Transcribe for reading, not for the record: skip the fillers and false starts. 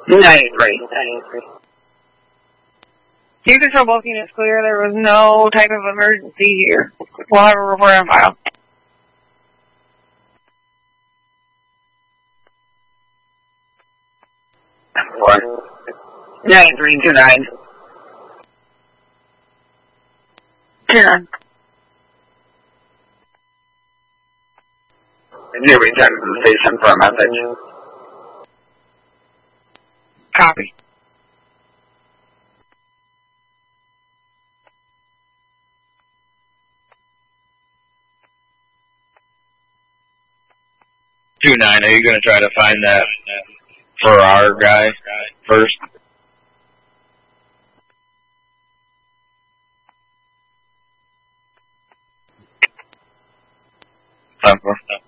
93. You control both units clear. There was no type of emergency here. We'll have a report on file. What? 9329. 29. You return to the station for a message. Copy. Two 9. Are you going to try to find that for our guy first? Time for.